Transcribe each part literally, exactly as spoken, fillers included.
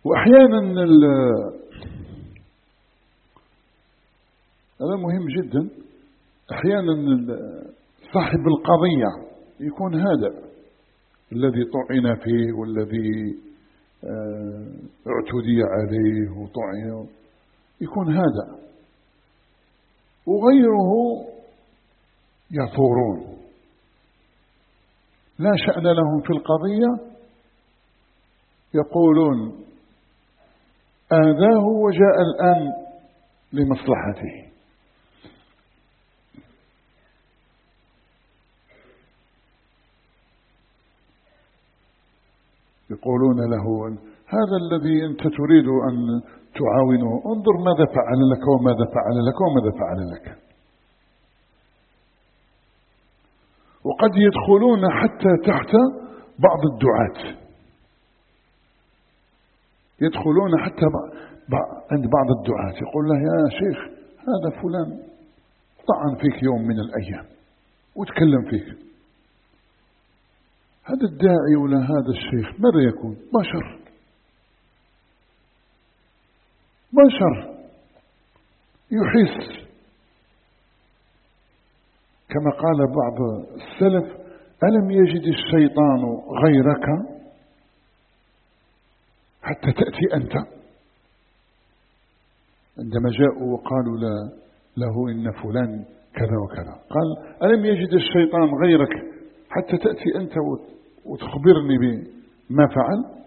وأحيانا هذا مهم جدا، أحيانا صاحب القضية يكون هذا الذي طعن فيه والذي اعتدي عليه وطعن، يكون هذا وغيره يثورون لا شأن لهم في القضية، يقولون آذاه وجاء الآن لمصلحته. يقولون له هذا الذي أنت تريد أن تعاونه انظر ماذا فعل لك وماذا فعل لك وماذا فعل لك. وقد يدخلون حتى تحت بعض الدعاة، يدخلون حتى عند بعض الدعاة يقول له يا شيخ هذا فلان طعن فيك يوم من الأيام وتكلم فيك، هذا الداعي ولا هذا الشيخ ماذا يكون؟ بشر بشر يحس، كما قال بعض السلف ألم يجد الشيطان غيرك حتى تأتي أنت. عندما جاءوا وقالوا له إن فلان كذا وكذا، قال ألم يجد الشيطان غيرك حتى تأتي أنت وتخبرني بما فعل.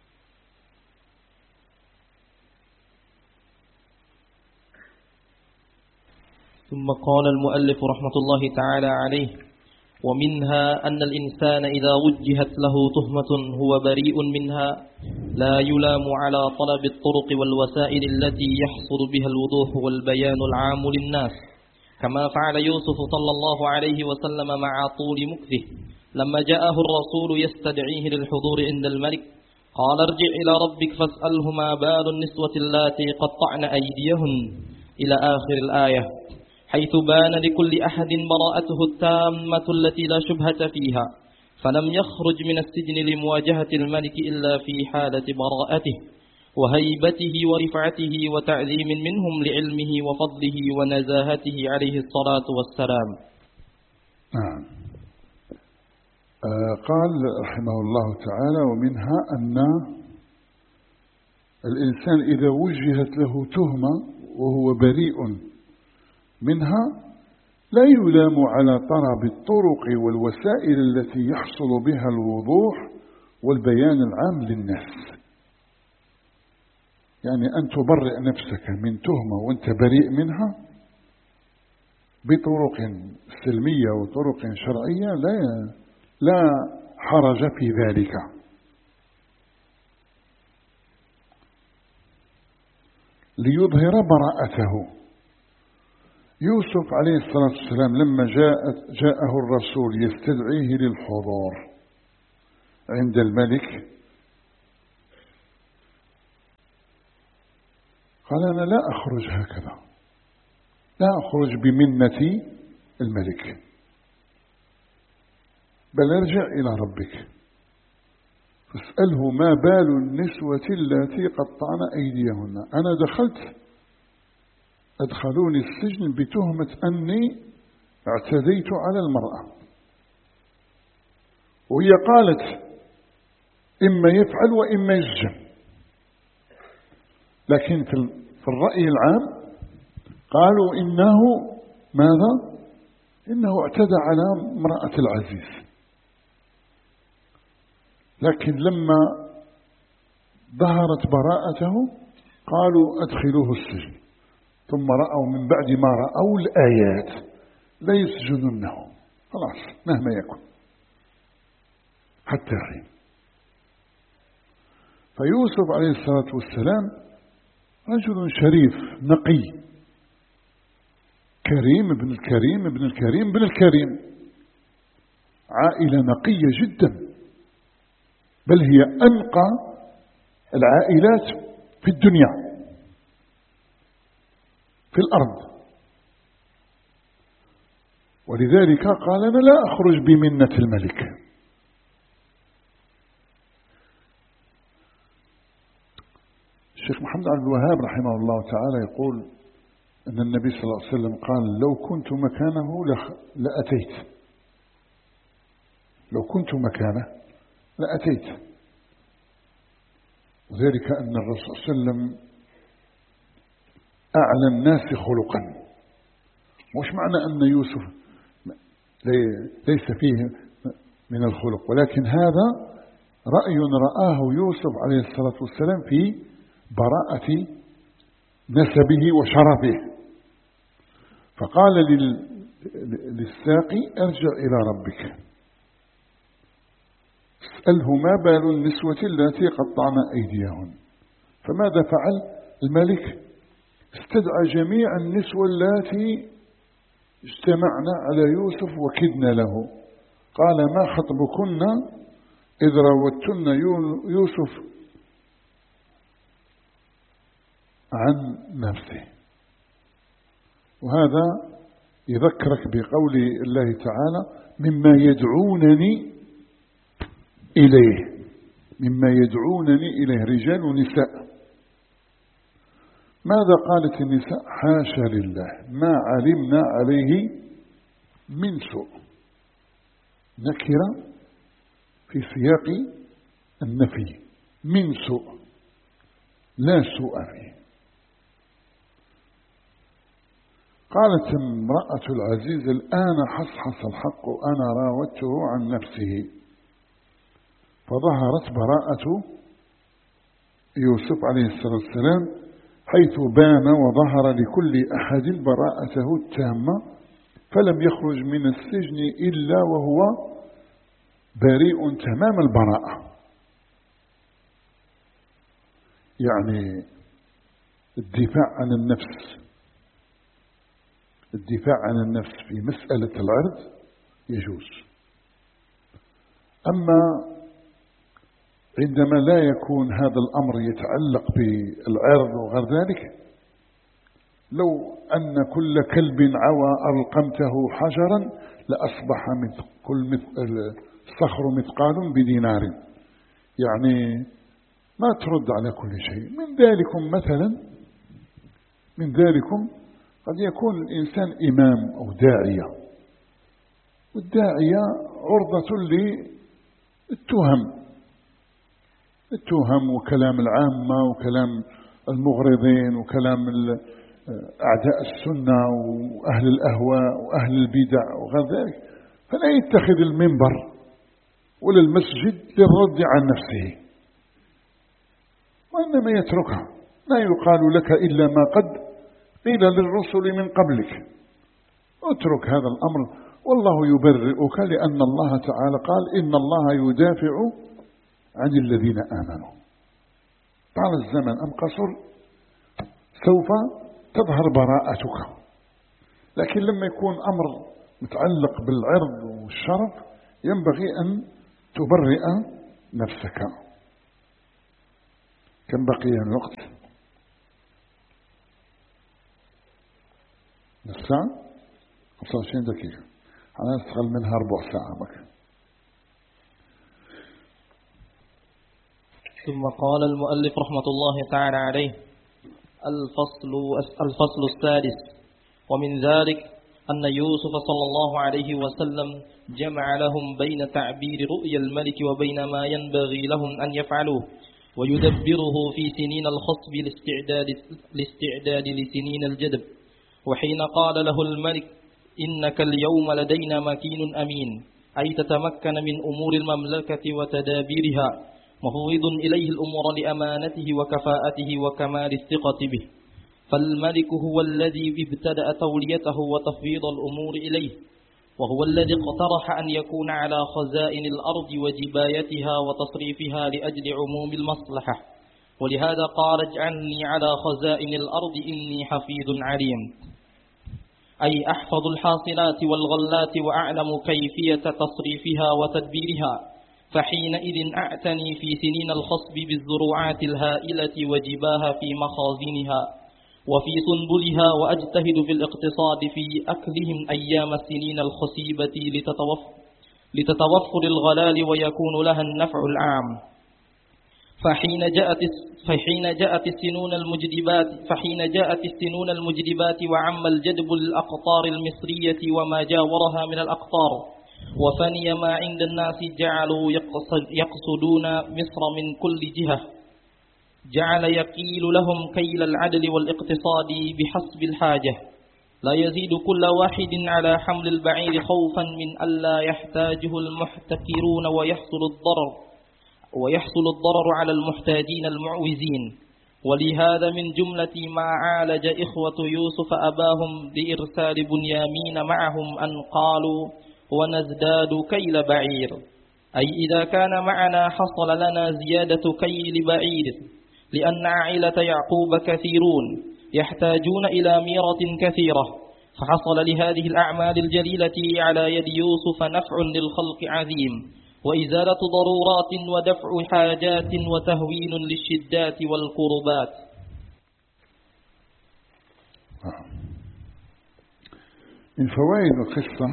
ثم قال المؤلف رحمة الله تعالى عليه: ومنها أن الإنسان إذا وجهت له تهمة هو بريء منها لا يلام على طلب الطرق والوسائل التي يحصل بها الوضوح والبيان العام للناس، كما فعل يوسف صلى الله عليه وسلم مع طول مكثه لما جاءه الرسول يستدعيه للحضور عند الملك، قال ارجع إلى ربك فاسأله ما بال النسوة اللاتي قطعن أيديهن إلى آخر الآية، حيث بان لكل أحد براءته التامة التي لا شبهة فيها، فلم يخرج من السجن لمواجهة الملك إلا في حالة براءته وهيبته ورفعته وتعظيم منهم لعلمه وفضله ونزاهته عليه الصلاة والسلام. نعم. آه قال رحمه الله تعالى: ومنها أن الإنسان إذا وجهت له تهمة وهو بريء منها لا يلام على طلب الطرق والوسائل التي يحصل بها الوضوح والبيان العام للناس. يعني أن تبرئ نفسك من تهمة وأنت بريء منها بطرق سلمية وطرق شرعية لا لا حرج في ذلك. ليظهر براءته. يوسف عليه الصلاة والسلام لما جاءت جاءه الرسول يستدعيه للحضور عند الملك قال أنا لا أخرج هكذا، لا أخرج بمنة الملك، بل ارجع إلى ربك فاسأله ما بال النسوة التي قطعن أيديهن. أنا دخلت أدخلوني السجن بتهمة أني اعتديت على المرأة، وهي قالت إما يفعل وإما يسجن، لكن في الرأي العام قالوا إنه ماذا؟ إنه اعتدى على امرأة العزيز. لكن لما ظهرت براءته قالوا أدخلوه السجن، ثم رأوا من بعد ما رأوا الآيات لا يسجنونه، خلاص مهما يكن حتى حين. فيوسف عليه الصلاة والسلام رجل شريف نقي كريم ابن الكريم ابن الكريم ابن الكريم، عائلة نقية جدا، بل هي أنقى العائلات في الدنيا في الأرض. ولذلك قال أنا لا أخرج بمنة الملك. الشيخ محمد عبد الوهاب رحمه الله تعالى يقول أن النبي صلى الله عليه وسلم قال لو كنت مكانه لأتيت، لو كنت مكانه لأتيت. وذلك أن الرسول صلى الله عليه وسلم أعلى الناس خلقا. مش معنى أن يوسف ليس فيه من الخلق، ولكن هذا رأي رآه يوسف عليه الصلاة والسلام في براءة نسبه وشرفه، فقال للساقي ارجع إلى ربك اسأله ما بال النسوة التي قطعن أيديهن. فماذا فعل الملك؟ استدعى جميع النسوة التي اجتمعنا على يوسف وكدنا له، قال ما خطبكن إذ راوتن يوسف عن نفسه. وهذا يذكرك بقول الله تعالى مما يدعونني إليه، مما يدعونني إليه رجال ونساء. ماذا قالت النساء؟ حاشا لله ما علمنا عليه من سوء، نكرة في سياق النفي، من سوء لا سوء فيه. قالت امرأة العزيز الآن حصحص الحق أنا راودته عن نفسه، فظهرت براءة يوسف عليه الصلاة والسلام حيث بان وظهر لكل أحد براءته التامة، فلم يخرج من السجن إلا وهو بريء تمام البراءة. يعني الدفاع عن النفس، الدفاع عن النفس في مسألة العرض يجوز. أما عندما لا يكون هذا الأمر يتعلق بالعرض وغير ذلك، لو أن كل كلب عوى ألقمته حجرا لأصبح مثل كل مثل الصخر مثقال بدينار. يعني ما ترد على كل شيء. من ذلكم مثلا من ذلكم قد يكون الإنسان إمام أو داعية، والداعية عرضة للتهم، التهم وكلام العامة وكلام المغرضين وكلام أعداء السنة وأهل الأهواء وأهل البدع وغير ذلك، فلا يتخذ المنبر ولا المسجد للرد عن نفسه، وإنما يتركها. لا يقال لك إلا ما قد قيل للرسل من قبلك، اترك هذا الأمر والله يبرئك، لأن الله تعالى قال إن الله يدافع عن الذين آمنوا. طال الزمن أم قصر سوف تظهر براءتك، لكن لما يكون أمر متعلق بالعرض والشرف ينبغي أن تبرئ نفسك. كم بقي الوقت؟ الساعة خمسة وعشرين دقيقة، أنا أستغل منها ربع ساعة بك. ثم قال المؤلف رحمة الله تعالى عليه: الفصل الفصل السادس. ومن ذلك أن يوسف صلى الله عليه وسلم جمع لهم بين تعبير رؤيا الملك وبين ما ينبغي لهم أن يفعلوه ويدبره في سنين الخصب لاستعداد, لاستعداد لسنين الجدب. وحين قال له الملك: إنك اليوم لدينا مكين أمين، أي تتمكن من أمور المملكة وتدابيرها، مفوض إليه الأمور لأمانته وكفاءته وكمال الثقة به. فالملك هو الذي ابتدأ توليته وتفويض الأمور إليه، وهو الذي اقترح أن يكون على خزائن الأرض وجبايتها وتصريفها لأجل عموم المصلحة. ولهذا قال: اجعلني على خزائن الأرض إني حفيظ عليم، أي أحفظ الحاصلات والغلات وأعلم كيفية تصريفها وتدبيرها. فحينئذ أعتني في سنين الخصب بالزروعات الهائلة وجباها في مخازنها وفي سنبلها، وأجتهد في الاقتصاد في أكلهم أيام السنين الخصيبة لتتوفر, لتتوفر الغلال ويكون لها النفع العام. فحين جاءت فحين جاءت السنون المجدبات فحين جاءت السنون المجدبات وعم الجدب الأقطار المصرية وما جاورها من الأقطار وفني ما عند الناس جعلوا يقصدون مصر من كل جهة جعل يقيل لهم كيل العدل والاقتصاد بحسب الحاجة لا يزيد كل واحد على حمل البعير خوفا من ألا يحتاجه المحتكرون ويحصل الضرر ويحصل الضرر على المحتاجين المعوزين ولهذا من جملة ما عالج إخوة يوسف أباهم بإرسال بنيامين معهم أن قالوا ونزداد كيل بعير أي إذا كان معنا حصل لنا زيادة كيل بعير لأن عائلة يعقوب كثيرون يحتاجون إلى ميرة كثيرة فحصل لهذه الأعمال الجليلة على يد يوسف نفع للخلق عظيم وإزالة ضرورات ودفع حاجات وتهوين للشدات والكربات. من فوائد القصة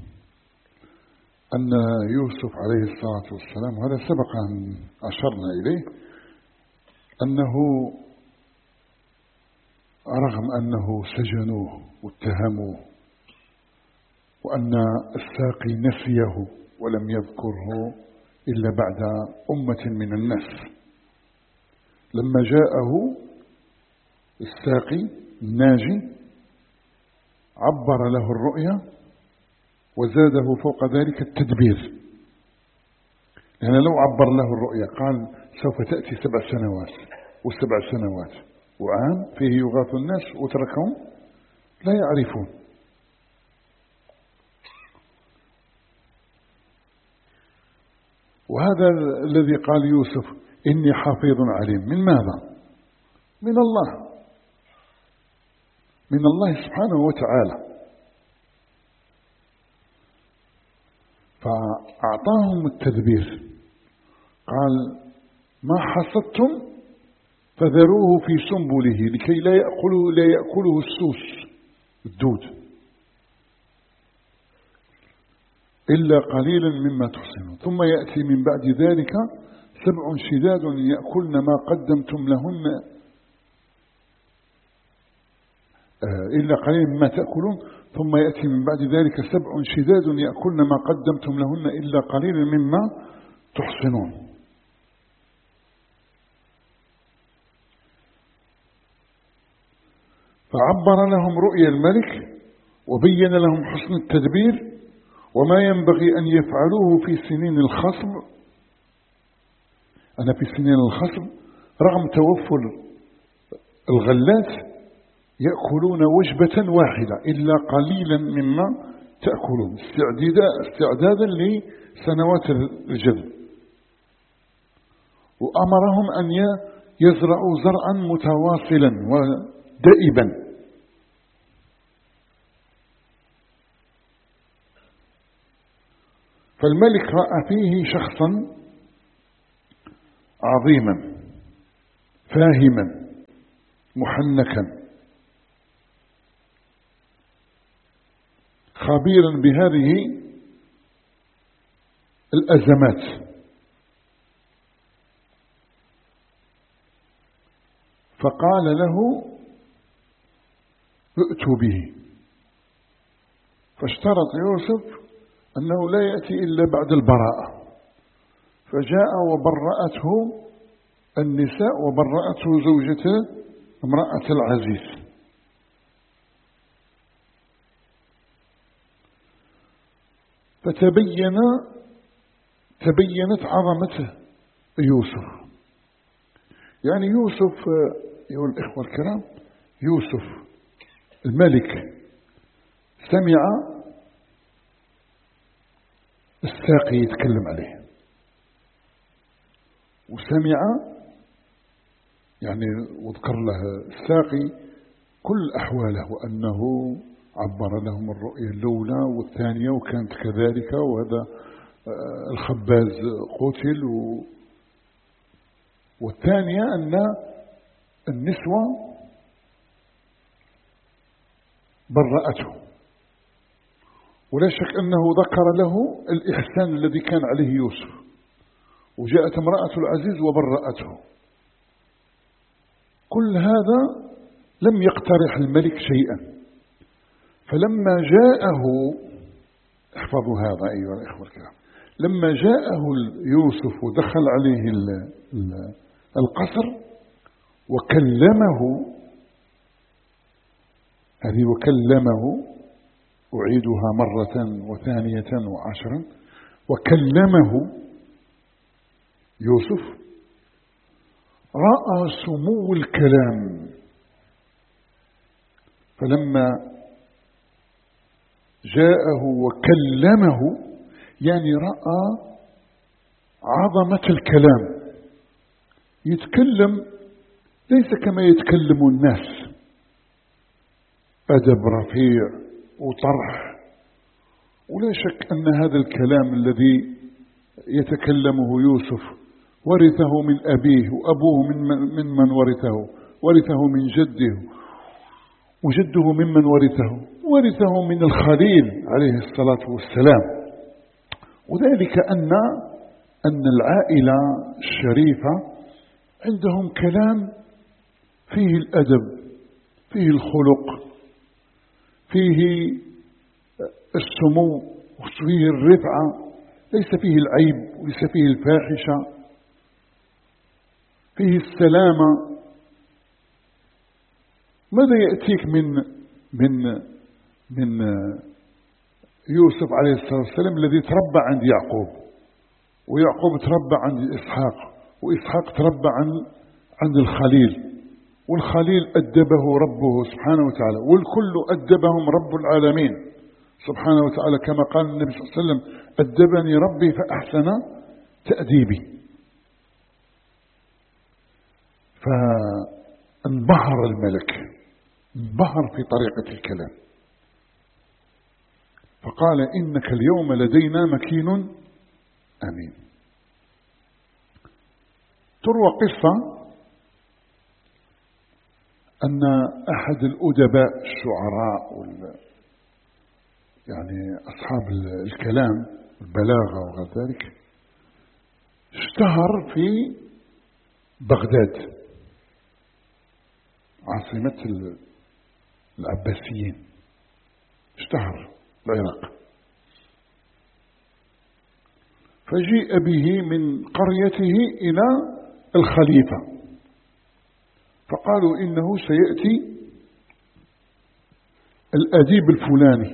أن يوسف عليه الصلاة والسلام وهذا سبق أن أشرنا إليه أنه رغم أنه سجنوه واتهموه وأن الساقي نسيه ولم يذكره إلا بعد أمة من الناس لما جاءه الساقي الناجي عبر له الرؤيا وزاده فوق ذلك التدبير يعني لو عبر له الرؤيا قال سوف تأتي سبع سنوات وسبع سنوات وعام فيه يغاث الناس وتركهم لا يعرفون وهذا الذي قال يوسف إني حفيظ عليم من ماذا؟ من الله من الله سبحانه وتعالى فأعطاهم التدبير قال ما حصدتم فذروه في سنبله لكي لا يأكله, لا يأكله السوس الدود إلا قليلا مما تحصنون ثم يأتي من بعد ذلك سبع شداد يأكلن ما قدمتم لهن إلا قليلا مما تأكلون ثم يأتي من بعد ذلك سبع شداد يأكلن ما قدمتم لهن إلا قليلا مما تحصنون فعبر لهم رؤيا الملك وبين لهم حسن التدبير وما ينبغي أن يفعلوه في سنين الخصب. أنا في سنين الخصب رغم توفر الغلات يأكلون وجبة واحدة إلا قليلا مما تأكلون استعدادا لسنوات الجذب وأمرهم أن يزرعوا زرعا متواصلا ودائبا فالملك رأى فيه شخصا عظيما فاهما محنكا خبيرا بهذه الأزمات فقال له ائتوا به فاشترط يوسف أنه لا يأتي إلا بعد البراءة فجاء وبرأته النساء وبرأته زوجته امرأة العزيز فتبين تبينت عظمته يوسف يعني يوسف أيها الإخوة الكرام يوسف الملك سمع الساقي يتكلم عليه وسمع يعني وذكر له الساقي كل أحواله وأنه عبر لهم الرؤيا الأولى والثانية وكانت كذلك وهذا الخباز قتل والثانية أن النسوة برأته ولا شك أنه ذكر له الإحسان الذي كان عليه يوسف وجاءت امرأة العزيز وبرأته. كل هذا لم يقترح الملك شيئا. فلما جاءه، احفظوا هذا أيها الإخوة الكرام، لما جاءه يوسف ودخل عليه القصر وكلمه، هذه وكلمه أعيدها مرة وثانية وعشرا، وكلمه يوسف، رأى سمو الكلام. فلما جاءه وكلمه يعني رأى عظمة الكلام، يتكلم ليس كما يتكلم الناس، أدب رفيع وطرح. ولا شك أن هذا الكلام الذي يتكلمه يوسف ورثه من أبيه، وأبوه من من من ورثه، ورثه من جده، وجده ممن ورثه، ورثه من الخليل عليه الصلاة والسلام. وذلك أن أن العائلة الشريفة عندهم كلام فيه الأدب، فيه الخلق، فيه السمو، وفيه الرفعة، ليس فيه العيب وليس فيه الفاحشة، فيه السلامة. ماذا يأتيك من من من يوسف عليه الصلاة والسلام الذي تربى عند يعقوب، ويعقوب تربى عند إسحاق، وإسحاق تربى عند عند الخليل، والخليل أدبه ربه سبحانه وتعالى، والكل أدبهم رب العالمين سبحانه وتعالى، كما قال النبي صلى الله عليه وسلم: أدبني ربي فأحسن تأديبي. فانبهر الملك، انبهر في طريقة الكلام، فقال: إنك اليوم لدينا مكين أمين. تروى قصة أن أحد الأدباء الشعراء وال يعني أصحاب الكلام البلاغة وغير ذلك اشتهر في بغداد عاصمة العباسيين، اشتهر العراق، فجيء به من قريته إلى الخليفة، فقالوا إنه سيأتي الأديب الفلاني.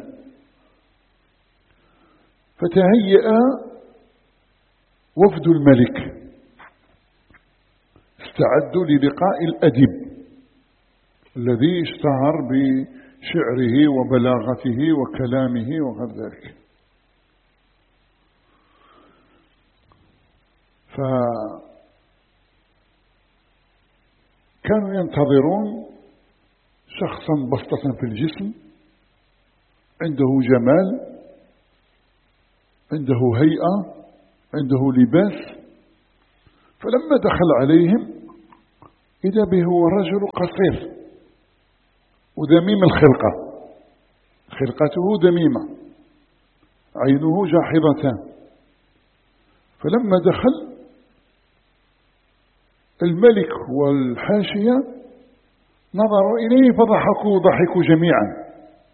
فتهيأ وفد الملك، استعدوا للقاء الأديب الذي اشتهر بشعره وبلاغته وكلامه وغير ذلك. فكانوا ينتظرون شخصا بسطة في الجسم، عنده جمال، عنده هيئة، عنده لباس. فلما دخل عليهم إذا به هو رجل قصير وذميم الخلقة، خلقته ذميمة، عينه جاحظتان. فلما دخل الملك والحاشية نظروا إليه فضحكوا ضحكوا جميعا.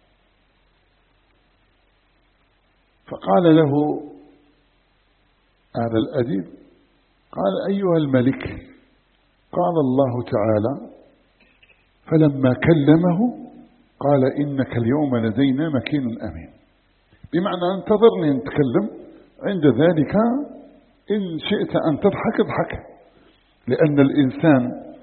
فقال له هذا الأديب، قال: أيها الملك، قال الله تعالى: فلما كلمه قال: إنك اليوم لدينا مكين أمين. بمعنى انتظرني نتكلم، عند ذلك إن شئت أن تضحك اضحك، لأن الإنسان